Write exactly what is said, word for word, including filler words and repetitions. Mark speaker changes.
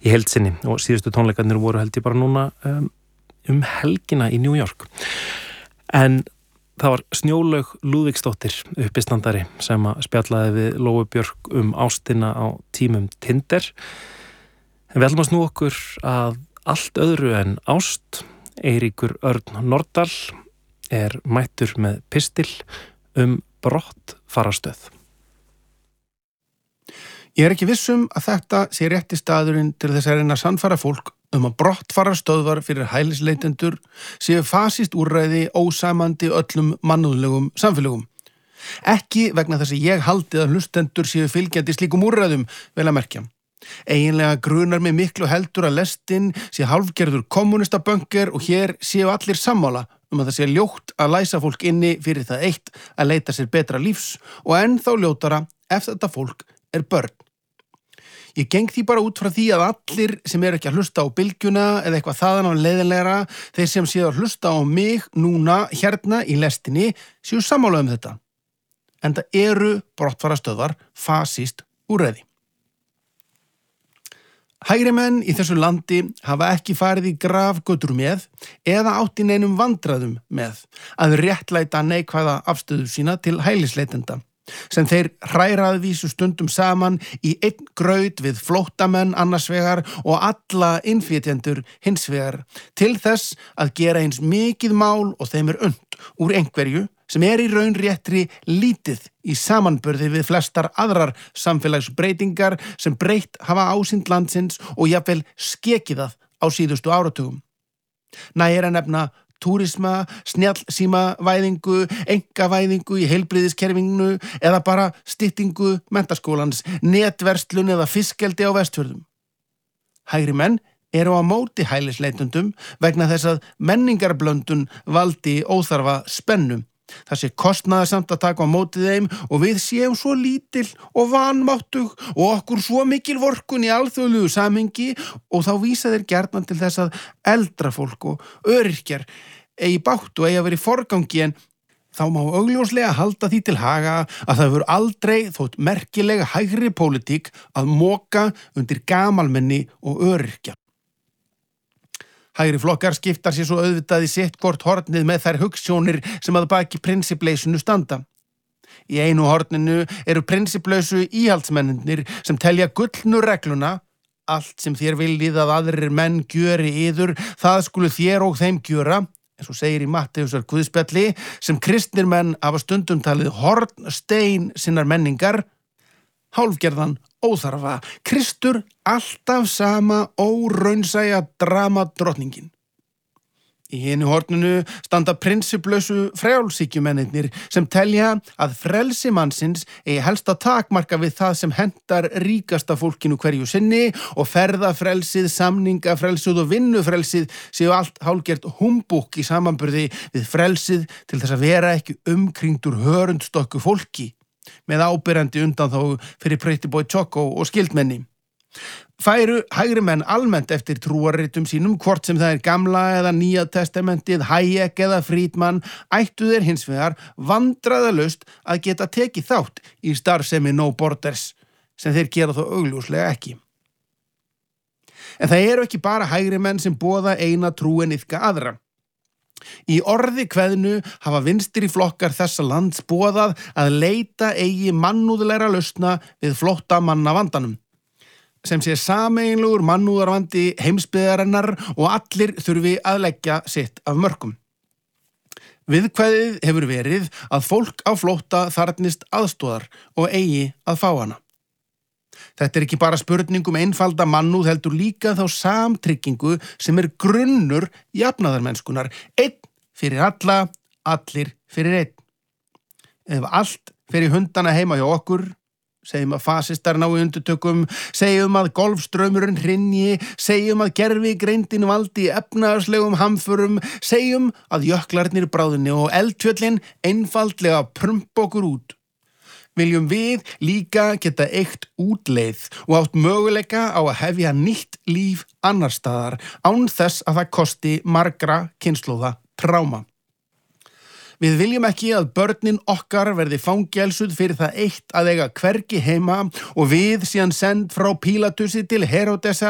Speaker 1: í heild sinni og síðustu tónleikarnir voru held ég bara núna um, um helgina í New York. En það var Snjólaug Lúðvíksdóttir uppistandari sem að spjallaði við Lóu Björk um ástina á tímum Tinder. En við ætlum að snúa okkur að allt öðru en ást. Eiríkur Örn Norðdal er mættur með pistil um brottfarastöð.
Speaker 2: Ég er ekki viss um að þetta sé rétti staðurinn til þess að reyna að sannfæra fólk um að brottfarastöðvar fyrir hælisleitendur séu fasíst úrræði ósamandi öllum mannúðlegum samfélögum. Ekki vegna þess að ég haldi að hlustendur séu fylgjandi slíkum úrræðum, vel að merkja. Eiginlega grunar mig miklu heldur að lestin sé hálfgerður kommunistabönker og hér séu allir sammála um að það sé ljótt að læsa fólk inni fyrir það eitt að leita sér betra lífs og ennþá ljótara ef þetta fólk er börn. Ég geng því bara út frá því að allir sem eru ekki að hlusta á bylgjuna eða eitthvað þaðan á leiðinlegra, þeir sem séu að hlusta á mig núna hérna í lestinni séu sammála um þetta. En það eru brottfarastöðvar fasíst úrræði. Hægri menn í þessu landi hafa ekki farið í grafgötur með eða átt í neinum vandræðum með að réttlæta neikvæða afstöðu sína til hælisleitenda, sem þeir hræraðvísu stundum saman í einn graut við flóttamenn annars vegar og alla innflytjendur hins vegar, til þess að gera eins mikið mál og þeim er unnt úr einhverju sem er í raun réttri lítið í samanburði við flestar aðrar samfélagsbreytingar sem breytt hafa ásýnd landsins og jafnvel skekiðað á síðustu áratugum. Nægir að nefna túrisma, snjallsímavæðingu, einkavæðingu í heilbrigðiskerfinu eða bara styttingu menntaskólans, netverslun eða fiskeldi á Vestfjörðum. Hægri menn eru á móti hælisleitendum vegna þess að menningarblöndun valdi óþarfa spennu. Það sé kostnaðarsamt að taka á móti þeim og við séum svo lítil og vanmáttug og okkur svo mikil vorkunn í alþjóðlegu samhengi og þá vísa þeir gjarnan til þess að eldra fólk og öryrkjar eigi bátt og eigi að vera í forgangi en þá má augljóslega halda því til haga að það hefur aldrei þótt merkilega hægri pólitík að moka undir gamalmenni og öryrkja. Hægri flokkar skiptar sér svo auðvitað í sitt hvort hornið með þær hugsjónir sem að baki prinsipleysinu standa. Í einu horninu eru prinsiplausu íhaldsmennirnir sem telja gullnu regluna, allt sem þér viljið að aðrir menn gjöri yður, það skulu þér og þeim gjöra, eins og segir í Matteusar guðspjalli, sem kristnir menn hafa stundum talið hornstein sinnar menningar, hálfgerðan óþarfa, Kristur alltaf sama óraunsæja drama drottningin. Í hinu horninu standa prinsiplausu frjálsíkjumennirnir sem telja að frelsi mannsins eigi helst að takmarka við það sem hentar ríkasta fólkinu hverju sinni og ferðafrelsið, samningafrelsið og vinnufrelsið séu allt hálfgert humbúk í samanburði við frelsið til þess að vera ekki umkringdur hörundstokku fólki með ábyrjandi undan þá fyrir Pretty Boy Choco og skildmenni. Færu hægri menn almennt eftir trúarritum sínum, hvort sem það er gamla eða nýja testamentið, Hayek eða Friedman, ættu þeir hins vegar vandræðalaust að geta tekið þátt í starfsemi No Borders, sem þeir gera þó augljóslega ekki. En það eru ekki bara hægri menn sem boða eina trú en iðka aðra. Í orði kveðnu hafa vinstri flokkar þessa lands boðað að leita eigi mannúðlegra lausna við flótta manna vandanum, sem sé sameiginlegur mannúðarvandi heimsbyggðarinnar og allir þurfi að leggja sitt af mörkum. Viðkvæðið hefur verið að fólk á flótta þarfnist aðstoðar og eigi að fá hana. Þetta er ekki bara spurning um einfalda mannúð heldur líka þá samtryggingu sem er grunnur jafnaðarmennskunar, einn fyrir alla, allir fyrir einn. Ef allt fer í hundana heima hjá okkur, segjum að fasistar ná í undirtökum, segjum að golfstraumurinn hrynji, segjum að gervigreindin valdi í efnahagslegum hamförum, segjum að jöklarnir bráðinni og eldfjöllin einfaldlega prumpa okkur út. Viljum við líka geta eygt útleið og átt möguleika á að hefja nýtt líf annars staðar án þess að það kosti margra kynslóða tráma. Við viljum ekki að börnin okkar verði fangelsuð fyrir það eitt að eiga hvergi heima og við síðan send frá Pílatusi til Heródesar